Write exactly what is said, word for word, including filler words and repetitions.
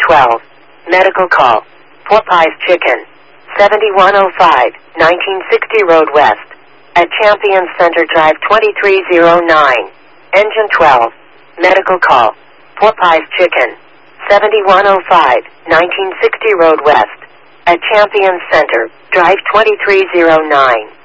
twelve. Medical call. Popeye's Chicken. seventy-one oh five, nineteen sixty Road West. At Champion Center Drive twenty-three oh nine. Engine twelve. Medical call. Popeye's Chicken. seventy-one oh five, nineteen sixty Road West. At Champion Center Drive twenty-three oh nine.